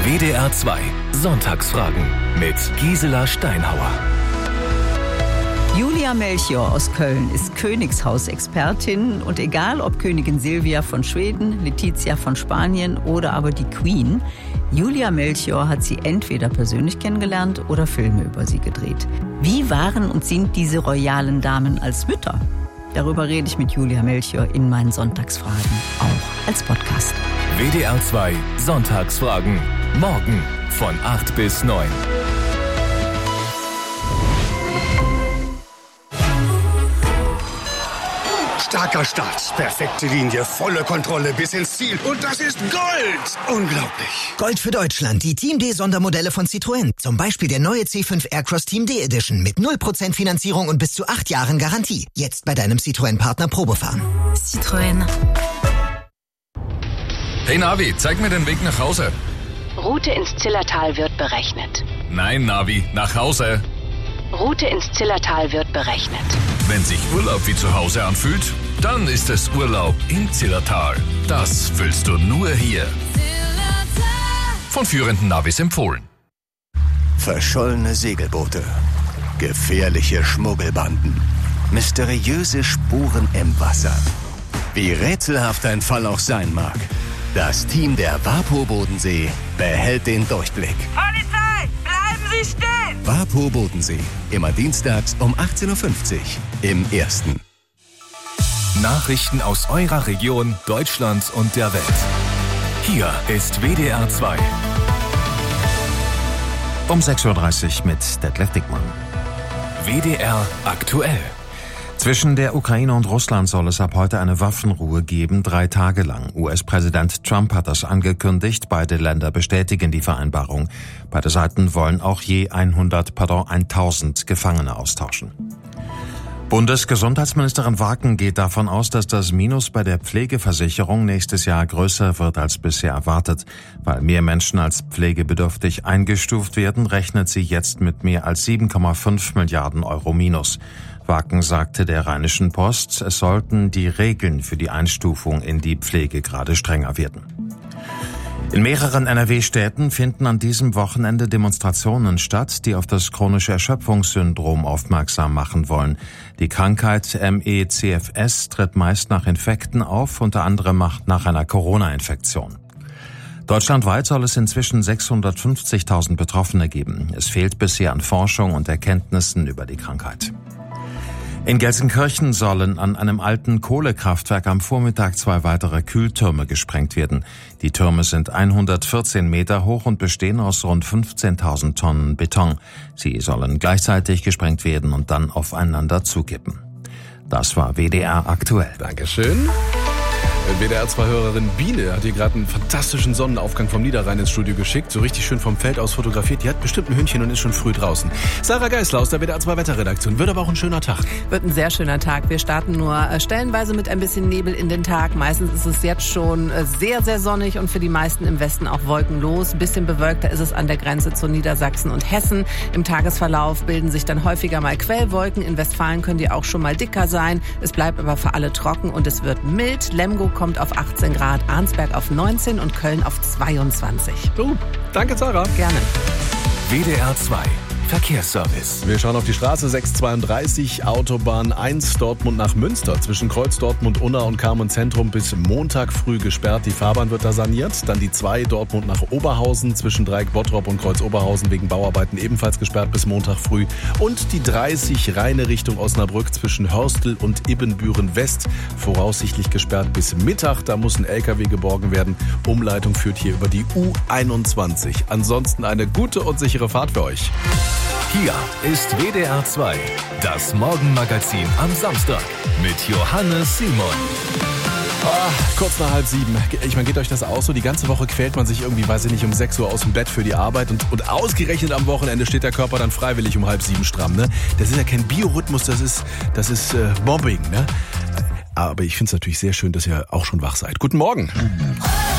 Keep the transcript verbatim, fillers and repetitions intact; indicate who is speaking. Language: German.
Speaker 1: W D R zwei Sonntagsfragen mit Gisela Steinhauer.
Speaker 2: Julia Melchior aus Köln ist Königshausexpertin und egal ob Königin Silvia von Schweden, Letizia von Spanien oder aber die Queen, Julia Melchior hat sie entweder persönlich kennengelernt oder Filme über sie gedreht. Wie waren und sind diese royalen Damen als Mütter? Darüber rede ich mit Julia Melchior in meinen Sonntagsfragen, auch als Podcast.
Speaker 1: W D R zwei Sonntagsfragen. Morgen von acht bis neun.
Speaker 3: Starker Start, perfekte Linie, volle Kontrolle bis ins Ziel. Und das ist Gold! Unglaublich.
Speaker 4: Gold für Deutschland, die Team D-Sondermodelle von Citroën. Zum Beispiel der neue C fünf Aircross Team D Edition mit null Prozent Finanzierung und bis zu acht Jahren Garantie. Jetzt bei deinem Citroën-Partner Probefahren.
Speaker 5: Citroën.
Speaker 6: Hey Navi, zeig mir den Weg nach Hause.
Speaker 5: Route ins Zillertal wird berechnet.
Speaker 6: Nein, Navi, nach Hause.
Speaker 5: Route ins Zillertal wird berechnet.
Speaker 6: Wenn sich Urlaub wie zu Hause anfühlt, dann ist es Urlaub im Zillertal. Das fühlst du nur hier. Von führenden Navis empfohlen.
Speaker 7: Verschollene Segelboote, gefährliche Schmuggelbanden, mysteriöse Spuren im Wasser. Wie rätselhaft ein Fall auch sein mag, das Team der WaPo Bodensee behält den Durchblick.
Speaker 8: Polizei, bleiben Sie stehen!
Speaker 7: WaPo Bodensee, immer dienstags um achtzehn Uhr fünfzig im Ersten.
Speaker 1: Nachrichten aus eurer Region, Deutschland und der Welt. Hier ist W D R zwei.
Speaker 9: Um sechs Uhr dreißig mit Detlef Dickmann.
Speaker 1: W D R aktuell.
Speaker 9: Zwischen der Ukraine und Russland soll es ab heute eine Waffenruhe geben, drei Tage lang. U S-Präsident Trump hat das angekündigt. Beide Länder bestätigen die Vereinbarung. Beide Seiten wollen auch je hundert, pardon, tausend Gefangene austauschen. Bundesgesundheitsministerin Waken geht davon aus, dass das Minus bei der Pflegeversicherung nächstes Jahr größer wird als bisher erwartet. Weil mehr Menschen als pflegebedürftig eingestuft werden, rechnet sie jetzt mit mehr als sieben Komma fünf Milliarden Euro Minus. Waken sagte der Rheinischen Post, es sollten die Regeln für die Einstufung in die Pflege gerade strenger werden. In mehreren N R W-Städten finden an diesem Wochenende Demonstrationen statt, die auf das chronische Erschöpfungssyndrom aufmerksam machen wollen. Die Krankheit M E C F S tritt meist nach Infekten auf, unter anderem nach einer Corona-Infektion. Deutschlandweit soll es inzwischen sechshundertfünfzigtausend Betroffene geben. Es fehlt bisher an Forschung und Erkenntnissen über die Krankheit. In Gelsenkirchen sollen an einem alten Kohlekraftwerk am Vormittag zwei weitere Kühltürme gesprengt werden. Die Türme sind hundertvierzehn Meter hoch und bestehen aus rund fünfzehntausend Tonnen Beton. Sie sollen gleichzeitig gesprengt werden und dann aufeinander zukippen. Das war W D R aktuell.
Speaker 10: Dankeschön. W D R zwei-Hörerin Biene hat hier gerade einen fantastischen Sonnenaufgang vom Niederrhein ins Studio geschickt. So richtig schön vom Feld aus fotografiert. Die hat bestimmt ein Hündchen und ist schon früh draußen. Sarah Geisler aus der W D R zwei Wetterredaktion. Wird aber auch ein schöner Tag.
Speaker 11: Wird ein sehr schöner Tag. Wir starten nur stellenweise mit ein bisschen Nebel in den Tag. Meistens ist es jetzt schon sehr, sehr sonnig und für die meisten im Westen auch wolkenlos. Ein bisschen bewölkter ist es an der Grenze zu Niedersachsen und Hessen. Im Tagesverlauf bilden sich dann häufiger mal Quellwolken. In Westfalen können die auch schon mal dicker sein. Es bleibt aber für alle trocken und es wird mild. Lemgo kommt auf achtzehn Grad, Arnsberg auf neunzehn und Köln auf zweiundzwanzig.
Speaker 10: So, danke Sarah.
Speaker 11: Gerne.
Speaker 1: W D R zwei Verkehrsservice.
Speaker 10: Wir schauen auf die Straße sechs zweiunddreißig, Autobahn eins, Dortmund nach Münster. Zwischen Kreuz Dortmund, Unna und Kamenz Zentrum bis Montag früh gesperrt. Die Fahrbahn wird da saniert. Dann die zwei, Dortmund nach Oberhausen. Zwischen Dreieck Bottrop und Kreuz Oberhausen wegen Bauarbeiten ebenfalls gesperrt bis Montag früh. Und die dreißig, reine Richtung Osnabrück zwischen Hörstel und Ibbenbüren West. Voraussichtlich gesperrt bis Mittag. Da muss ein L K W geborgen werden. Umleitung führt hier über die U einundzwanzig. Ansonsten eine gute und sichere Fahrt für euch.
Speaker 1: Hier ist W D R zwei, das Morgenmagazin am Samstag mit Johannes Simon.
Speaker 10: Oh, kurz nach halb sieben. Ich meine, geht euch das auch so? Die ganze Woche quält man sich irgendwie, weiß ich nicht, um sechs Uhr aus dem Bett für die Arbeit und, und ausgerechnet am Wochenende steht der Körper dann freiwillig um halb sieben stramm. Ne? Das ist ja kein Biorhythmus, das ist, das ist äh, Mobbing. Ne? Aber ich finde es natürlich sehr schön, dass ihr auch schon wach seid. Guten Morgen.